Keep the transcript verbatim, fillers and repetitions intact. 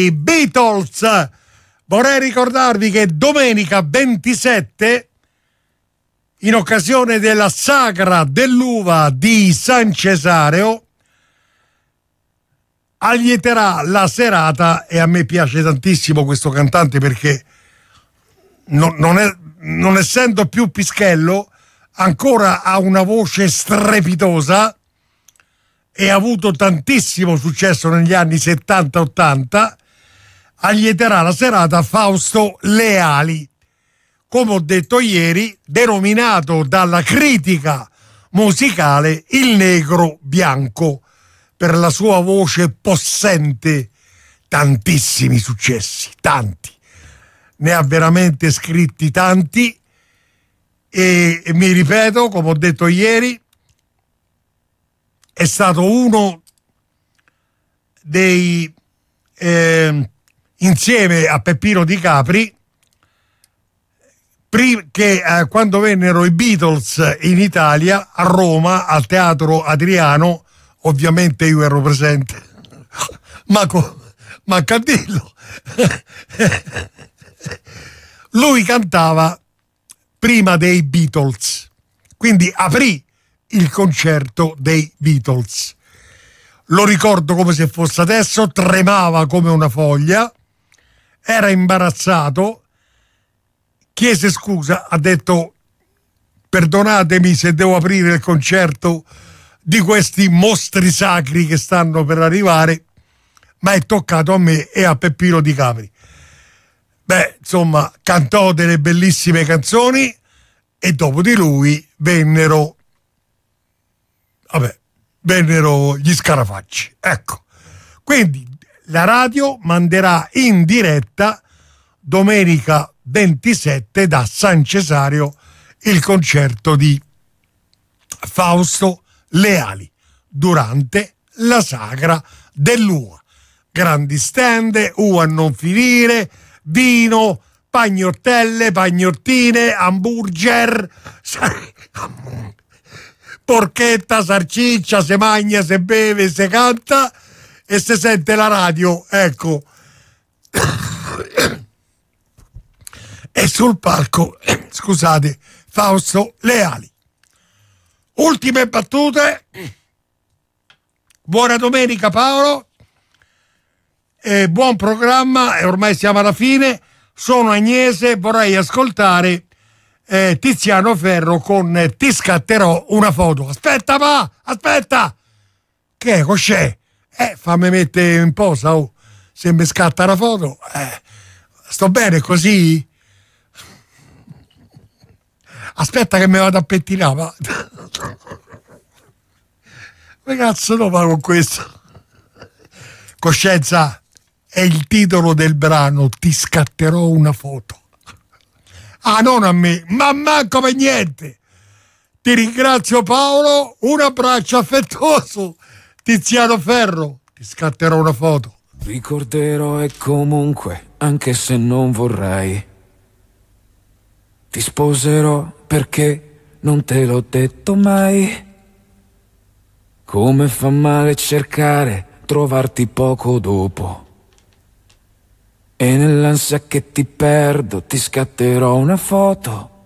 i Beatles. Vorrei ricordarvi che domenica ventisette, in occasione della Sagra dell'Uva di San Cesareo, allieterà la serata, e a me piace tantissimo questo cantante perché non, non, è, non essendo più Pischello ancora ha una voce strepitosa e ha avuto tantissimo successo negli anni settanta ottanta. Allieterà la serata Fausto Leali, come ho detto ieri, denominato dalla critica musicale il negro bianco per la sua voce possente. Tantissimi successi, tanti, ne ha veramente scritti tanti, e, e mi ripeto, come ho detto ieri, è stato uno dei eh, insieme a Peppino Di Capri che eh, quando vennero i Beatles in Italia a Roma al Teatro Adriano, ovviamente io ero presente, ma manca a dirlo, lui cantava prima dei Beatles, quindi aprì il concerto dei Beatles. Lo ricordo come se fosse adesso, tremava come una foglia, era imbarazzato, chiese scusa, ha detto perdonatemi se devo aprire il concerto di questi mostri sacri che stanno per arrivare, ma è toccato a me e a Peppino Di Capri. Beh, insomma, cantò delle bellissime canzoni e dopo di lui vennero vabbè, vennero gli Scarafaggi. Ecco, quindi la radio manderà in diretta domenica ventisette da San Cesareo il concerto di Fausto Leali durante la Sagra dell'Uva. Grandi stand, uva a non finire, vino, pagnottelle, pagnottine, hamburger, porchetta, sarciccia, se magna, se beve, se canta e se sente la radio, ecco. E sul palco, scusate, Fausto Leali. Ultime battute. Buona domenica Paolo, e buon programma, e ormai siamo alla fine. Sono Agnese, vorrei ascoltare eh, Tiziano Ferro con Ti scatterò una foto. Aspetta ma, aspetta! Che è, cos'è? Eh, fammi mettere in posa, oh. Se mi scatta una foto, eh, sto bene così? Aspetta che mi vado a pettinare, ma... Che cazzo lo fa con questo? Coscienza, è il titolo del brano, Ti scatterò una foto. Ah, non a me, ma manco per niente. Ti ringrazio Paolo, un abbraccio affettuoso. Tiziano Ferro, Ti scatterò una foto. Ricorderò e comunque, anche se non vorrei, ti sposerò perché non te l'ho detto mai. Come fa male cercare, trovarti poco dopo. E nell'ansia che ti perdo ti scatterò una foto.